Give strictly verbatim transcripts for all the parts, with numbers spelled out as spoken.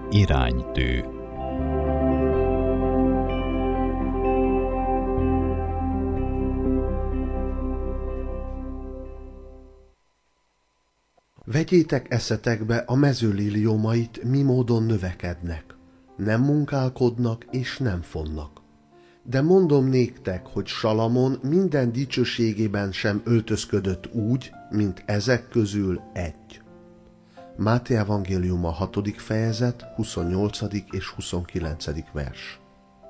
Iránytű. Vegyétek eszetekbe a mező liliomait, mi módon növekednek. Nem munkálkodnak és nem fonnak. De mondom néktek, hogy Salamon minden dicsőségében sem öltözködött úgy, mint ezek közül egy. Máté evangéliuma hatodik fejezet, huszonnyolcadik és huszonkilencedik vers.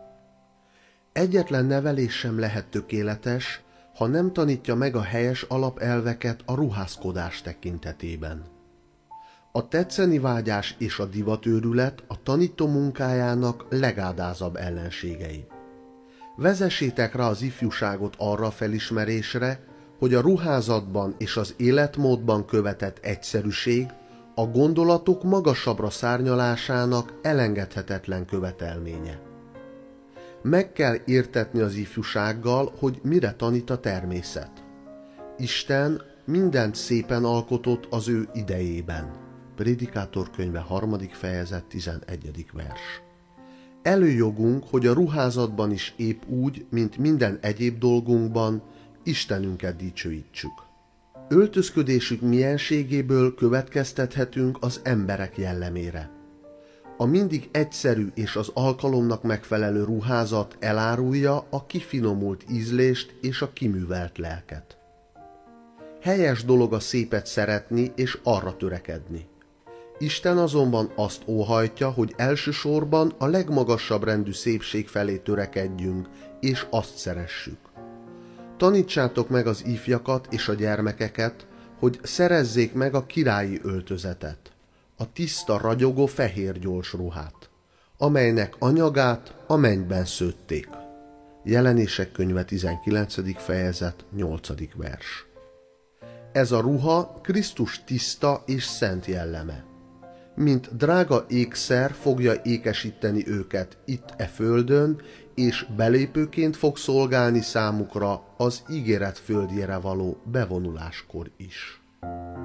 Egyetlen nevelés sem lehet tökéletes, ha nem tanítja meg a helyes alapelveket a ruházkodás tekintetében. A tetszeni vágyás és a divatőrület a tanító munkájának legádázabb ellenségei. Vezessétek rá az ifjúságot arra a felismerésre, hogy a ruházatban és az életmódban követett egyszerűség a gondolatok magasabbra szárnyalásának elengedhetetlen követelménye. Meg kell értetni az ifjúsággal, hogy mire tanít a természet. Isten mindent szépen alkotott az ő idejében. Prédikátor könyve harmadik fejezet tizenegyedik vers. Előjogunk, hogy a ruházatban is épp úgy, mint minden egyéb dolgunkban, Istenünket dicsőítsük. Öltözködésük mienségéből következtethetünk az emberek jellemére. A mindig egyszerű és az alkalomnak megfelelő ruházat elárulja a kifinomult ízlést és a kiművelt lelket. Helyes dolog a szépet szeretni és arra törekedni. Isten azonban azt óhajtja, hogy elsősorban a legmagasabb rendű szépség felé törekedjünk, és azt szeressük. Tanítsátok meg az ifjakat és a gyermekeket, hogy szerezzék meg a királyi öltözetet, a tiszta, ragyogó fehér gyors ruhát, amelynek anyagát a mennyben szőtték. Jelenések könyve tizenkilencedik fejezet nyolcadik vers. Ez a ruha Krisztus tiszta és szent jelleme. Mint drága ékszer fogja ékesíteni őket itt e földön, és belépőként fog szolgálni számukra az ígéret földjére való bevonuláskor is.